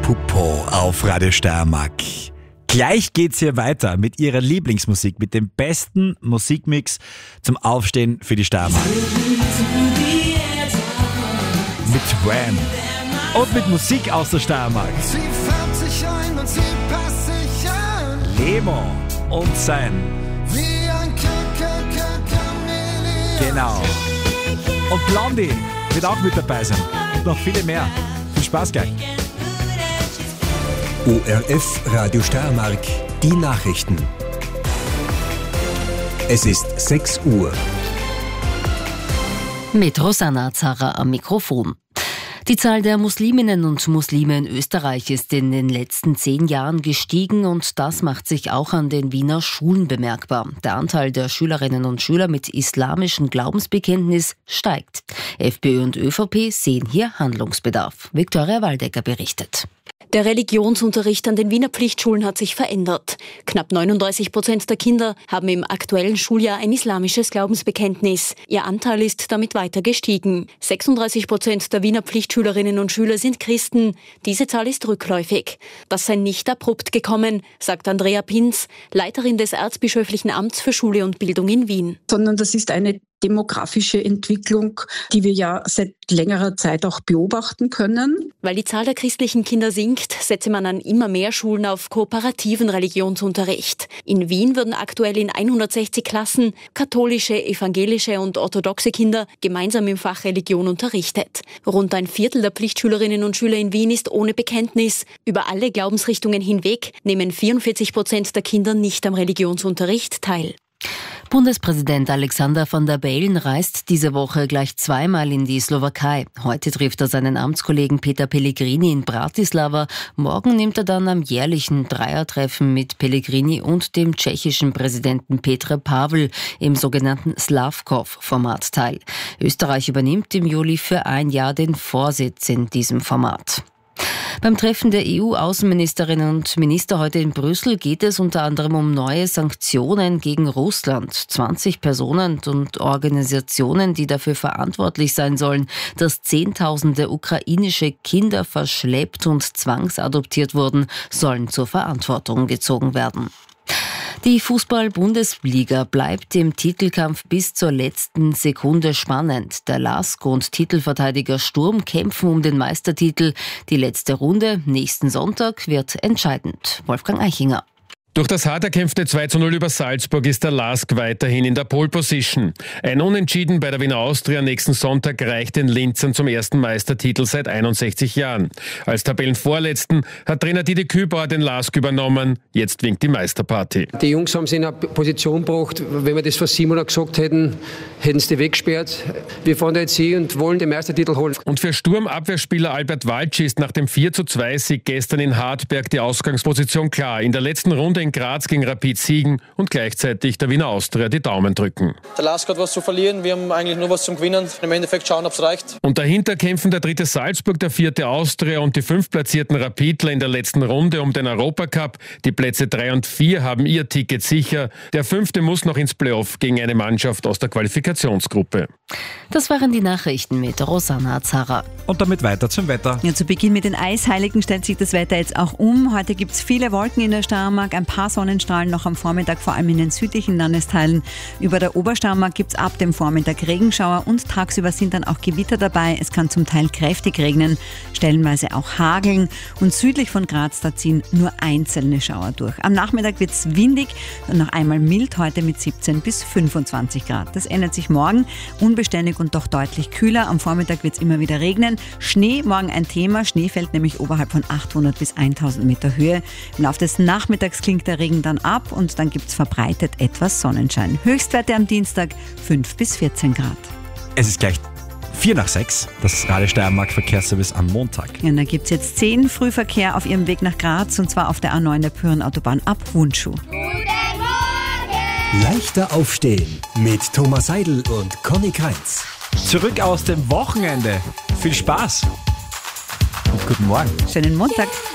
Pupo auf Radio Steiermark. Gleich geht's hier weiter mit ihrer Lieblingsmusik, mit dem besten Musikmix zum Aufstehen für die Steiermark. Mit Wham! Und mit Musik aus der Steiermark. Sie färbt sich ein und sie passt sich an. Lemo und sein. Wie ein Chameleon. Genau. Und Blondie wird auch mit dabei sein. Und noch viele mehr. Viel Spaß gleich. ORF Radio Steiermark, die Nachrichten. Es ist 6 Uhr. Mit Rosanna Zara am Mikrofon. Die Zahl der Musliminnen und Muslime in Österreich ist in den letzten 10 Jahren gestiegen und das macht sich auch an den Wiener Schulen bemerkbar. Der Anteil der Schülerinnen und Schüler mit islamischem Glaubensbekenntnis steigt. FPÖ und ÖVP sehen hier Handlungsbedarf. Viktoria Waldecker berichtet. Der Religionsunterricht an den Wiener Pflichtschulen hat sich verändert. Knapp 39% der Kinder haben im aktuellen Schuljahr ein islamisches Glaubensbekenntnis. Ihr Anteil ist damit weiter gestiegen. 36% der Wiener Pflichtschülerinnen und Schüler sind Christen. Diese Zahl ist rückläufig. Das sei nicht abrupt gekommen, sagt Andrea Pinz, Leiterin des Erzbischöflichen Amts für Schule und Bildung in Wien. Sondern das ist eine demografische Entwicklung, die wir ja seit längerer Zeit auch beobachten können. Weil die Zahl der christlichen Kinder sinkt, setze man an immer mehr Schulen auf kooperativen Religionsunterricht. In Wien würden aktuell in 160 Klassen katholische, evangelische und orthodoxe Kinder gemeinsam im Fach Religion unterrichtet. Rund ein Viertel der Pflichtschülerinnen und Schüler in Wien ist ohne Bekenntnis. Über alle Glaubensrichtungen hinweg nehmen 44% der Kinder nicht am Religionsunterricht teil. Bundespräsident Alexander Van der Bellen reist diese Woche gleich 2-mal in die Slowakei. Heute trifft er seinen Amtskollegen Peter Pellegrini in Bratislava. Morgen nimmt er dann am jährlichen Dreiertreffen mit Pellegrini und dem tschechischen Präsidenten Petr Pavel im sogenannten Slavkov-Format teil. Österreich übernimmt im Juli für ein Jahr den Vorsitz in diesem Format. Beim Treffen der EU-Außenministerinnen und Minister heute in Brüssel geht es unter anderem um neue Sanktionen gegen Russland. 20 Personen und Organisationen, die dafür verantwortlich sein sollen, dass Zehntausende ukrainische Kinder verschleppt und zwangsadoptiert wurden, sollen zur Verantwortung gezogen werden. Die Fußball-Bundesliga bleibt im Titelkampf bis zur letzten Sekunde spannend. Der LASK und Titelverteidiger Sturm kämpfen um den Meistertitel. Die letzte Runde nächsten Sonntag wird entscheidend. Wolfgang Eichinger. Durch das hart erkämpfte 2:0 über Salzburg ist der LASK weiterhin in der Pole Position. Ein Unentschieden bei der Wiener Austria nächsten Sonntag reicht den Linzern zum ersten Meistertitel seit 61 Jahren. Als Tabellenvorletzten hat Trainer Didi Kübauer den LASK übernommen. Jetzt winkt die Meisterparty. Die Jungs haben sich in eine Position gebracht. Wenn wir das vor 7 Monaten gesagt hätten, hätten sie die weggesperrt. Wir fahren da jetzt hin und wollen den Meistertitel holen. Und für Sturmabwehrspieler Albert Walci ist nach dem 4:2-Sieg gestern in Hartberg die Ausgangsposition klar. In der letzten Runde in Graz gegen Rapid siegen und gleichzeitig der Wiener Austria die Daumen drücken. Der LASK hat was zu verlieren, wir haben eigentlich nur was zum Gewinnen. Im Endeffekt schauen, ob es reicht. Und dahinter kämpfen der 3. Salzburg, der 4. Austria und die 5 platzierten Rapidler in der letzten Runde um den Europacup. Die Plätze 3 und 4 haben ihr Ticket sicher. Der 5. muss noch ins Playoff gegen eine Mannschaft aus der Qualifikationsgruppe. Das waren die Nachrichten mit Rosanna Zara. Und damit weiter zum Wetter. Ja, zu Beginn mit den Eisheiligen stellt sich das Wetter jetzt auch um. Heute gibt es viele Wolken in der Steiermark, ein paar Sonnenstrahlen noch am Vormittag, vor allem in den südlichen Landesteilen. Über der Obersteiermark gibt es ab dem Vormittag Regenschauer und tagsüber sind dann auch Gewitter dabei. Es kann zum Teil kräftig regnen, stellenweise auch hageln. Und südlich von Graz, da ziehen nur einzelne Schauer durch. Am Nachmittag wird es windig und noch einmal mild, heute mit 17 bis 25 Grad. Das ändert sich morgen, unbeständig und doch deutlich kühler. Am Vormittag wird es immer wieder regnen. Schnee, morgen ein Thema. Schnee fällt nämlich oberhalb von 800 bis 1000 Meter Höhe. Im Laufe des Nachmittags klingt der Regen dann ab und dann gibt es verbreitet etwas Sonnenschein. Höchstwerte am Dienstag 5 bis 14 Grad. Es ist gleich 5:45, das Radio Steiermark Verkehrsservice am Montag. Ja, und da gibt es jetzt 10 Frühverkehr auf ihrem Weg nach Graz und zwar auf der A9 der Pyreneautobahn ab Wundschuh. Leichter aufstehen mit Thomas Seidel und Conny Kreitz. Zurück aus dem Wochenende. Viel Spaß und guten Morgen. Schönen Montag.